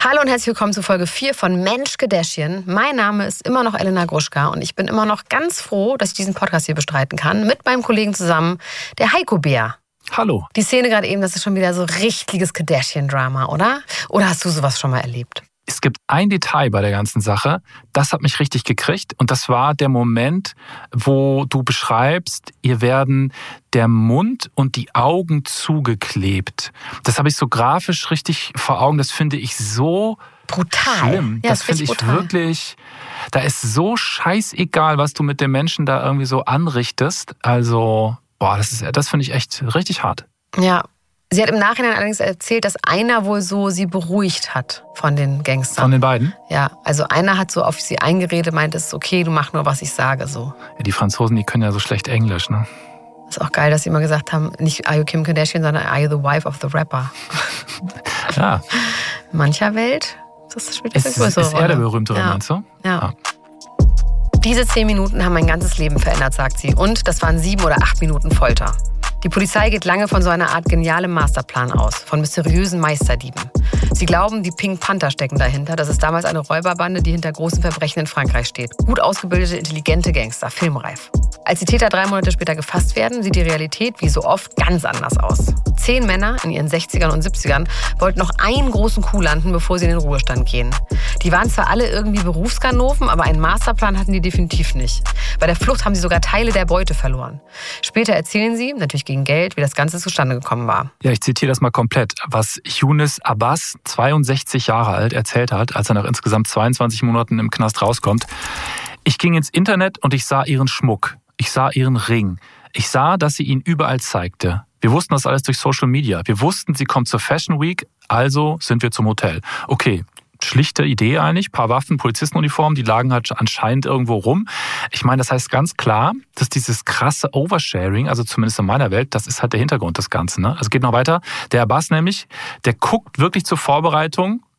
Hallo und herzlich willkommen zu Folge 4 von Mensch Kardashian. Mein Name ist immer noch Elena Gruschka und ich bin immer noch ganz froh, dass ich diesen Podcast hier bestreiten kann. Mit meinem Kollegen zusammen, der Heiko Bär. Hallo. Die Szene gerade eben, das ist schon wieder so richtiges Kardashian-Drama, oder? Oder hast du sowas schon mal erlebt? Es gibt ein Detail bei der ganzen Sache, das hat mich richtig gekriegt. Und das war der Moment, wo du beschreibst, ihr werden der Mund und die Augen zugeklebt. Das habe ich so grafisch richtig vor Augen. Das finde ich so brutal. Schlimm. Ja, das finde ich brutal. Wirklich, da ist so scheißegal, was du mit den Menschen da irgendwie so anrichtest. Also, das finde ich echt richtig hart. Ja. Sie hat im Nachhinein allerdings erzählt, dass einer wohl so sie beruhigt hat von den Gangstern. Von den beiden? Ja, also einer hat so auf sie eingeredet, meint, es ist okay, du mach nur, was ich sage, so. Ja, die Franzosen, die können ja so schlecht Englisch, ne? Ist auch geil, dass sie immer gesagt haben, nicht Are you Kim Kardashian, sondern Are you the wife of the rapper? Ja. In mancher Welt, das spielt eine größere Rolle. Ist er der berühmtere, meinst du? Ja. Diese 10 Minuten haben mein ganzes Leben verändert, sagt sie. Und das waren 7 oder 8 Minuten Folter. Die Polizei geht lange von so einer Art genialem Masterplan aus, von mysteriösen Meisterdieben. Sie glauben, die Pink Panther stecken dahinter. Das ist damals eine Räuberbande, die hinter großen Verbrechen in Frankreich steht. Gut ausgebildete, intelligente Gangster, filmreif. Als die Täter 3 Monate später gefasst werden, sieht die Realität wie so oft ganz anders aus. 10 Männer in ihren 60ern und 70ern wollten noch einen großen Coup landen, bevor sie in den Ruhestand gehen. Die waren zwar alle irgendwie Berufsganoven, aber einen Masterplan hatten die definitiv nicht. Bei der Flucht haben sie sogar Teile der Beute verloren. Später erzählen sie, natürlich gegen Geld, wie das Ganze zustande gekommen war. Ja, ich zitiere das mal komplett, was Younes Abbas, 62 Jahre alt, erzählt hat, als er nach insgesamt 22 Monaten im Knast rauskommt. Ich ging ins Internet und ich sah ihren Schmuck. Ich sah ihren Ring. Ich sah, dass sie ihn überall zeigte. Wir wussten das alles durch Social Media. Wir wussten, sie kommt zur Fashion Week, also sind wir zum Hotel. Okay, schlichte Idee eigentlich, paar Waffen, Polizistenuniformen, die lagen halt anscheinend irgendwo rum. Ich meine, das heißt ganz klar, dass dieses krasse Oversharing, also zumindest in meiner Welt, das ist halt der Hintergrund des Ganzen. Ne? Also geht noch weiter. Der Abbas nämlich, der guckt wirklich zur Vorbereitung